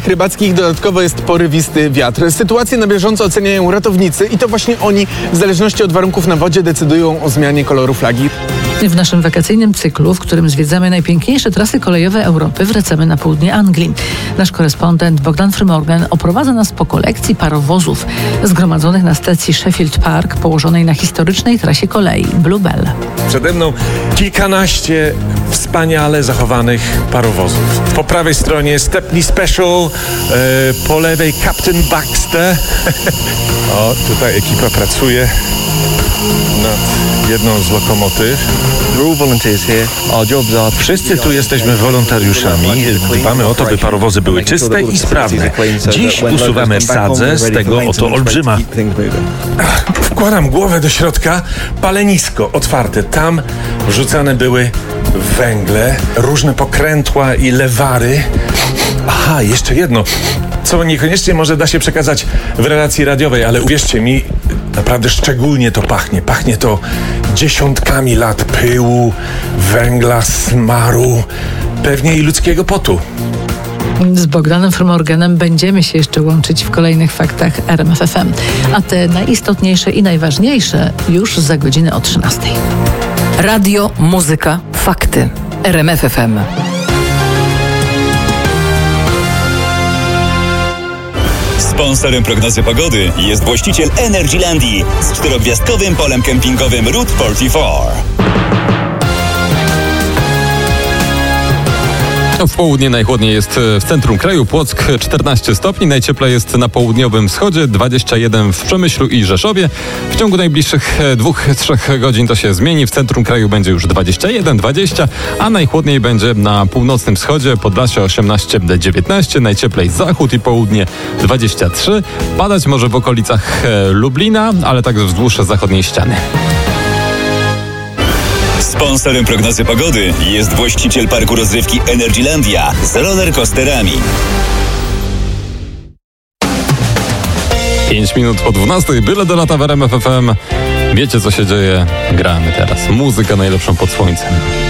statkach rybackich dodatkowo jest porywisty wiatr. Sytuację na bieżąco oceniają ratownicy i to właśnie oni, w zależności od warunków na wodzie, decydują o zmianie koloru flagi. W naszym wakacyjnym cyklu, w którym zwiedzamy najpiękniejsze trasy kolejowe Europy, wracamy na południe Anglii. Nasz korespondent Bogdan Frymorgan oprowadza nas po kolekcji parowozów zgromadzonych na stacji Sheffield Park, położonej na historycznej trasie kolei Bluebell. Przede mną kilkanaście wspaniale zachowanych parowozów. Po prawej stronie Stepney Special, po lewej Captain Baxter. O, tutaj ekipa pracuje nad jedną z lokomotyw. Wszyscy tu jesteśmy wolontariuszami. Dbamy o to, by parowozy były czyste i sprawne. Dziś usuwamy sadzę z tego oto olbrzyma. Wkładam głowę do środka. Palenisko otwarte. Tam wrzucane były węgle, różne pokrętła i lewary. Aha, jeszcze jedno, co niekoniecznie może da się przekazać w relacji radiowej, ale uwierzcie mi, naprawdę szczególnie to pachnie. Pachnie to dziesiątkami lat pyłu, węgla, smaru, pewnie i ludzkiego potu. Z Bogdanem Frymorganem będziemy się jeszcze łączyć w kolejnych faktach RMF FM. A te najistotniejsze i najważniejsze już za godzinę o 13:00. Radio, muzyka, fakty. RMF FM. Sponsorem prognozy pogody jest właściciel Energylandii z 4-gwiazdkowym polem kempingowym Route 44. W południe najchłodniej jest w centrum kraju, Płock 14 stopni, najcieplej jest na południowym wschodzie, 21 w Przemyślu i Rzeszowie. W ciągu najbliższych 2-3 godzin to się zmieni, w centrum kraju będzie już 21-20, a najchłodniej będzie na północnym wschodzie, Podlasie 18-19, najcieplej zachód i południe 23. Padać może w okolicach Lublina, ale także wzdłuż zachodniej ściany. Sponsorem prognozy pogody jest właściciel parku rozrywki Energylandia z rollercoasterami. 5 minut po 12, byle do lata w RMF FM. Wiecie, co się dzieje? Gramy teraz. Muzykę najlepszą pod słońcem.